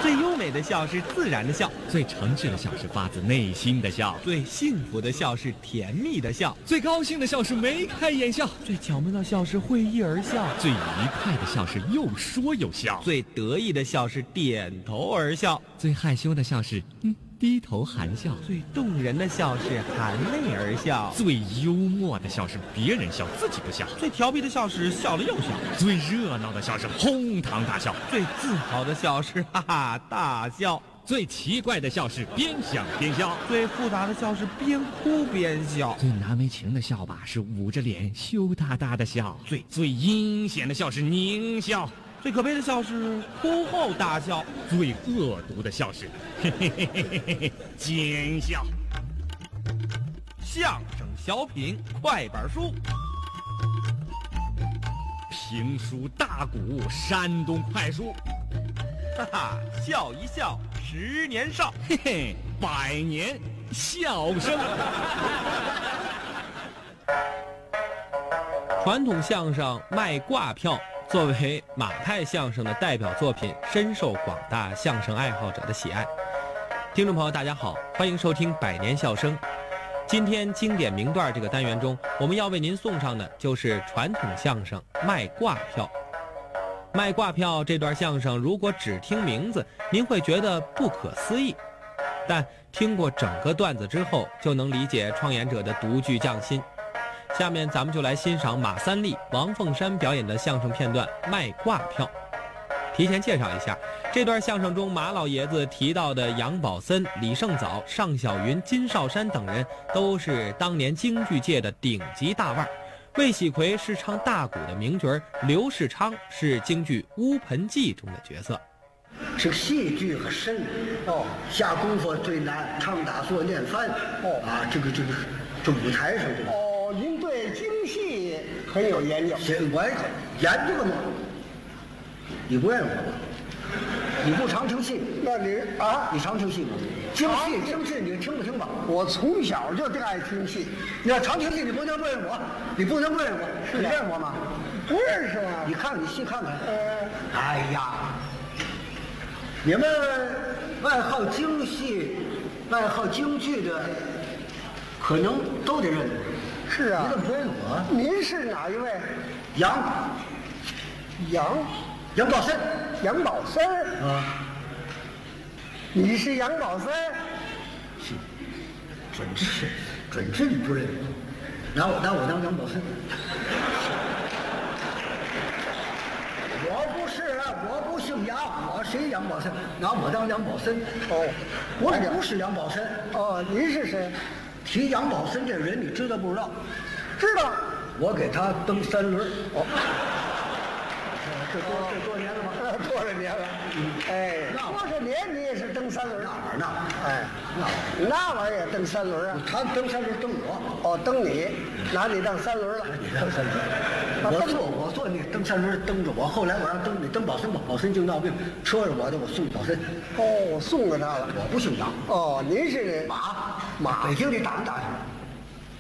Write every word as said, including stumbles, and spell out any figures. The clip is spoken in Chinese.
最优美的笑是自然的笑， 最诚挚的笑是发自内心的笑， 最幸福的笑是甜蜜的笑， 最高兴的笑是眉开眼笑， 最巧妙的笑是会意而笑， 最愉快的笑是又说又笑， 最得意的笑是点头而笑， 最害羞的笑是嗯低头含笑， 最动人的笑是含泪而笑， 最幽默的笑是别人笑自己不笑， 最调皮的笑是笑了又笑， 最热闹的笑是哄堂大笑， 最自豪的笑是哈哈大笑， 最奇怪的笑是边想边笑， 最复杂的笑是边哭边笑， 最难为情的笑吧是捂着脸羞答答的笑， 最最阴险的笑是狞笑， 最可悲的笑是哭后大笑， 最恶毒的笑是嘿嘿嘿嘿嘿嘿奸笑。 相声小品快板书， 评书大鼓山东快书， 哈哈，笑一笑十年少， 嘿嘿，百年笑声。 传统相声卖挂票作为马派相声的代表作品，深受广大相声爱好者的喜爱。听众朋友大家好，欢迎收听百年笑声。今天经典名段这个单元中，我们要为您送上的就是传统相声卖挂票。卖挂票这段相声，如果只听名字，您会觉得不可思议，但听过整个段子之后，就能理解创演者的独具匠心。下面咱们就来欣赏马三立、王凤山表演的相声片段《卖挂票》。提前介绍一下，这段相声中马老爷子提到的杨宝森、李胜藻、尚小云、金少山等人都是当年京剧界的顶级大腕儿。魏喜奎是唱大鼓的名角儿，刘世昌是京剧《乌盆记》中的角色。 这个戏剧很深哦，下功夫最难，唱打坐念翻哦啊，这个这个这舞台上这个哦，您对京戏很有研究。 我研究过，你不认识我吗？你不常听戏？ 那你啊， 你常听戏吗？京戏京戏你听不听吧？ 我从小就最爱听戏。 你要常听戏，你不能不认识我，你不能不认识我， 是你认识我吗？ 不认识吗？ 你看你细看看。 呃， 哎呀，你们爱好京戏、爱好京剧的，可能都得认识我。 是啊。 你怎么不认识我？ 您是哪一位？ 杨杨杨宝森。 杨宝森啊。 你是杨宝森？ 是，准是，准是你不认识我。拿我拿我当杨宝森。我不是，我不姓杨，我谁杨宝森？拿我当杨宝森。 哦， 我不是杨宝森。 哦，您是谁？ 提杨宝森这人，你知道不知道？ 知道。 我给他蹬三轮。哦，这多哦这多年了吗？ 多少年了？哎，多少年你也是蹬三轮？ 那玩意儿呢？ 哎， 那那玩意儿也蹬三轮啊？ 他蹬三轮蹬我。 哦，蹬你，拿你当三轮了。 你蹬三轮，我坐我坐那蹬三轮蹬着我，后来我让蹬你蹬宝森吧，宝森就闹病，车着我的我送宝森。 哦，送给他了。 我不姓杨。 哦，您是马马北京的打听打听，